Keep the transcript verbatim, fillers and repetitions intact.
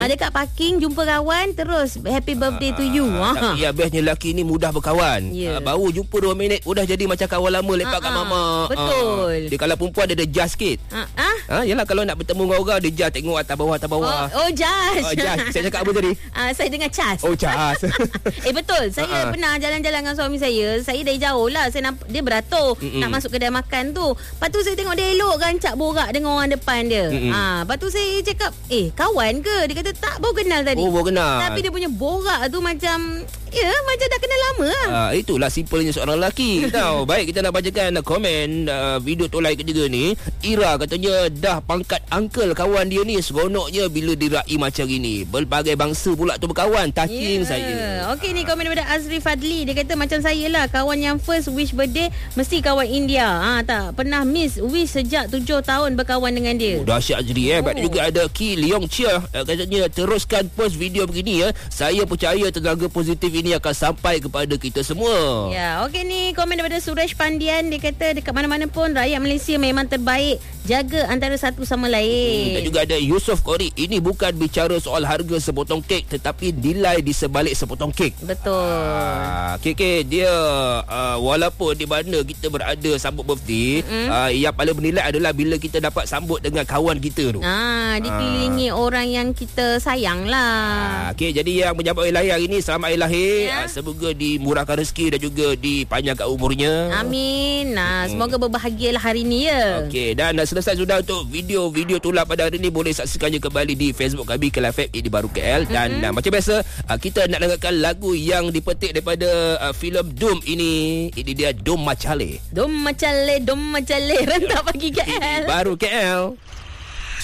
Ha, dekat parking jumpa kawan terus happy birthday to you. Ha. Ha. Ya, bestnya lelaki ni mudah berkawan. Yeah. Ha, baru jumpa dua minit udah jadi macam kawan lama lepak Ha, kat ha. mama. Betul. Ha. Dia kalau perempuan dia ada jas sikit. Ha, ha? Ha, yalah kalau nak bertemu dengan orang dia jas tengok atas bawah atas bawah. Oh, oh jas. Oh, jas. Saya cakap apa tadi? Ah, saya dengar cas. Oh, cas. eh betul. Saya Ha, ha. pernah jalan-jalan dengan suami saya. Saya dari jauh lah. Saya nampak dia beratur Mm-mm. nak masuk kedai makan tu. Lepas tu saya tengok dia elok rancak borak dengan orang depan dia. Ah, lepas tu saya cakap, "Eh, kawan ke?" Dia kata, "Tak, baru kenal tadi." Oh, baru kenal. Tapi dia punya borak tu macam ya, macam dah kenal lama lah. Uh, itulah simpelnya seorang lelaki. Tahu. Baik, kita nak bacakan uh, komen uh, video tolai ketiga ni. Ira katanya dah pangkat uncle kawan dia ni. Seronoknya bila dirai macam ini. Berbagai bangsa pula tu berkawan. Touching Yeah. saya. Okey, ni komen daripada Azri Fadli. Dia kata macam saya lah, kawan yang first wish birthday mesti kawan India. Ha, tak pernah miss wish sejak tujuh tahun berkawan dengan dia. Oh, dahsyat Azri eh. Oh. Baik, juga ada Ki Leong Chia. Uh, katanya teruskan post video begini ya. Saya percaya tenaga positif ini akan sampai kepada kita semua. Ya, okey ni komen daripada Suresh Pandian. Dia kata dekat mana-mana pun rakyat Malaysia memang terbaik. Jaga antara satu sama lain. Hmm, dan juga ada Yusof Kori. Ini bukan bicara soal harga sepotong kek tetapi nilai di sebalik sepotong kek. Betul. Ah, K K dia uh, walaupun di mana kita berada sambut birthday, mm-hmm. uh, yang paling bernilai adalah bila kita dapat sambut dengan kawan kita tu. Ah, dikelilingi ah. orang yang kita sayang lah. Ah, Okey, jadi yang menyambut hari lahir hari ini selamat hari lahir. Ya. Ah, semoga dimurahkan rezeki dan juga dipanjangkan umurnya. Amin. Nah, hmm. semoga berbahagialah hari ni ya. Okey, dan dah selesai sudah untuk video-video tular pada hari ini. Boleh saksikannya kembali di Facebook kami Kela F M Ini Baru K L. Dan mm-hmm. uh, macam biasa uh, kita nak dengarkan lagu yang dipetik daripada uh, filem Doom ini. Ini dia Dom Macale. Dom Macale, Dom Macale, rentak pagi K L. Baru K L.